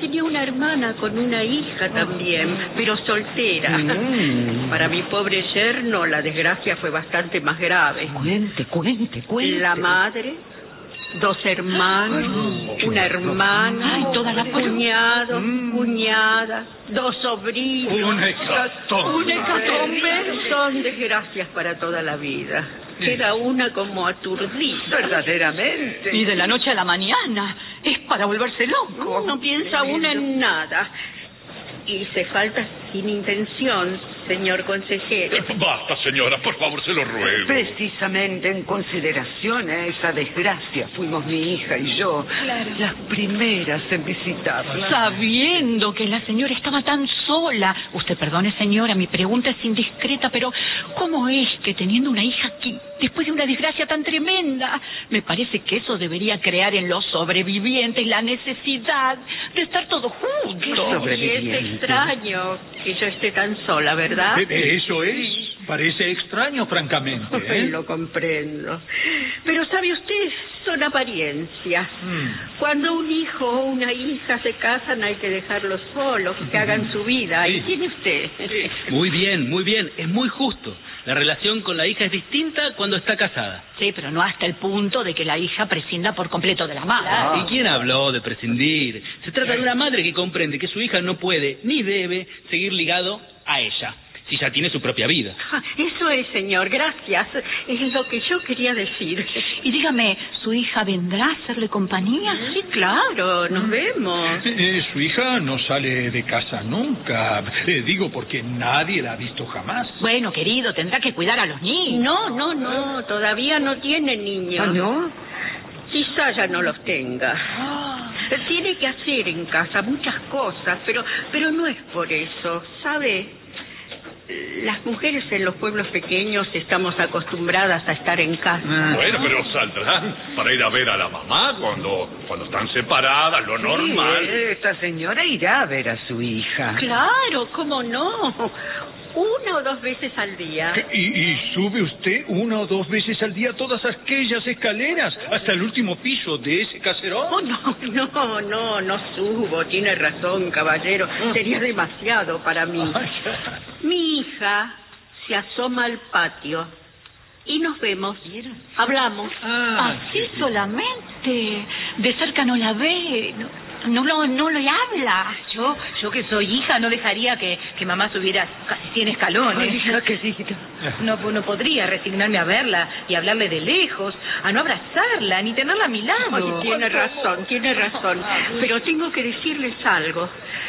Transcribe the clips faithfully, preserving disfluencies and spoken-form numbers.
tenía una hermana con una hija también, pero soltera. Mm. Para mi pobre yerno, la desgracia fue bastante más grave. Cuente, cuente, cuente. La madre, dos hermanos, una hermana, Ay, toda la cuñados, Mm. cuñadas, dos sobrinos. Una hecatombe. Una hecatombe. Son desgracias para toda la vida. Queda una como aturdida. Verdaderamente. Y de la noche a la mañana. Es para volverse loco. No piensa una en nada. Y se falta sin intención, señor consejero. Basta, señora, por favor, se lo ruego. Precisamente en consideración a esa desgracia fuimos mi hija y yo las primeras en visitarla. Sabiendo que la señora estaba tan sola. Usted perdone, señora, mi pregunta es indiscreta, pero ¿cómo es que teniendo una hija aquí, después de una desgracia tan tremenda, me parece que eso debería crear en los sobrevivientes la necesidad de estar todos juntos? Y es extraño que yo esté tan sola, ¿verdad? Eh, Eso es. Parece extraño, francamente. ¿eh? Lo comprendo. Pero sabe usted, son apariencias. Mm. Cuando un hijo o una hija se casan hay que dejarlos solos, que hagan su vida. Ahí Sí. tiene usted. Muy bien, muy bien. Es muy justo. La relación con la hija es distinta cuando está casada. Sí, pero no hasta el punto de que la hija prescinda por completo de la madre. ¿Y quién habló de prescindir? Se trata de una madre que comprende que su hija no puede ni debe seguir ligado a ella, si ya tiene su propia vida. Ah, Eso es, señor, gracias. Es lo que yo quería decir. Y dígame, ¿su hija vendrá a hacerle compañía? Sí, claro, nos vemos. Eh, su hija no sale de casa nunca. Eh, digo porque nadie la ha visto jamás. Bueno, querido, tendrá que cuidar a los niños. No, no, no, todavía no tiene niños. ¿Ah, no? Quizá ya no los tenga. Tiene que hacer en casa muchas cosas, pero, pero no es por eso, ¿sabe? Las mujeres en los pueblos pequeños estamos acostumbradas a estar en casa. Bueno, pero saldrán para ir a ver a la mamá cuando, cuando están separadas, lo normal. Sí, esta señora irá a ver a su hija. Claro, ¿cómo no? Una o dos veces al día. ¿Y, y sube usted una o dos veces al día todas aquellas escaleras hasta el último piso de ese caserón? Oh, no, no, no, no subo. Tiene razón, caballero. Sería demasiado para mí. Mi hija se asoma al patio y nos vemos. Hablamos. Ah, Así solamente. De cerca no la ve. No. No lo, no le habla. Yo, yo que soy hija, no dejaría que, que mamá subiera casi cien escalones. Ay, hija, querida. No, no podría resignarme a verla y hablarle de lejos, a no abrazarla, ni tenerla a mi lado. Ay, tiene razón, tiene razón. Pero tengo que decirles algo.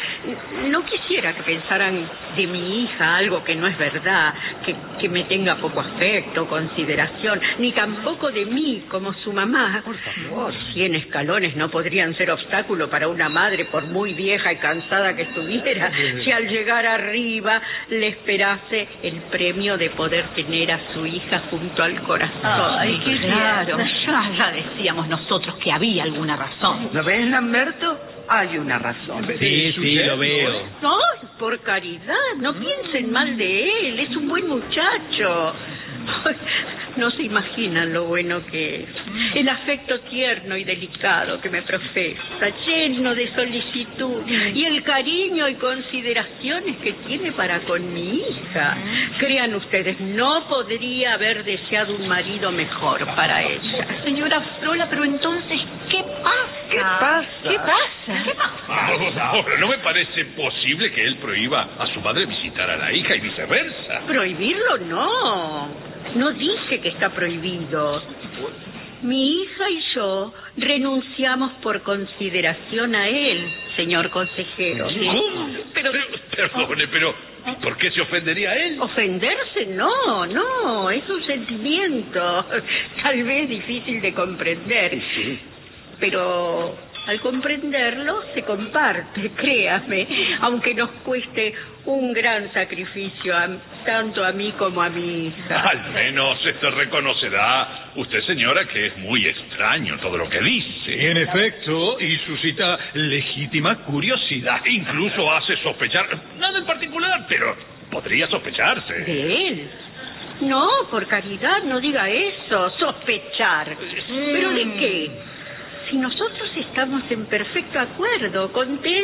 No quisiera que pensaran de mi hija algo que no es verdad, que, que me tenga poco afecto, consideración, ni tampoco de mí como su mamá. Por favor. Cien escalones no podrían ser obstáculo para una madre, por muy vieja y cansada que estuviera, si al llegar arriba le esperase el premio de poder tener a su hija junto al corazón. Ay, qué claro. Ya, ya decíamos nosotros que había alguna razón. ¿Lo ves, Lamberto? Hay una razón. Sí, sí, lo veo. Ay, por caridad, no piensen mal de él, es un buen muchacho. Ay, no se imaginan lo bueno que es. El afecto tierno y delicado que me profesa, lleno de solicitud, y el cariño y consideraciones que tiene para con mi hija. Crean ustedes, no podría haber deseado un marido mejor para ella. Señora Frola, pero entonces, ¿qué pasa? ¿Qué pasa? ¿Qué pasa? ¿Qué pasa? Ahora, no me parece posible que él prohíba a su madre visitar a la hija y viceversa. Prohibirlo no. No dije que está prohibido. Mi hija y yo renunciamos por consideración a él, señor consejero. ¿Cómo? Pero, perdone, pero ¿por qué se ofendería a él? ¿Ofenderse? No, no, es un sentimiento, tal vez difícil de comprender. Pero al comprenderlo se comparte, créame, aunque nos cueste un gran sacrificio, a, tanto a mí como a mi hija. Al menos este reconocerá usted, señora, que es muy extraño todo lo que dice. En efecto, y suscita legítima curiosidad. Incluso hace sospechar, nada en particular, pero podría sospecharse. ¿De él? No, por caridad, no diga eso, sospechar. ¿Pero de qué? Si nosotros estamos en perfecto acuerdo, contentos.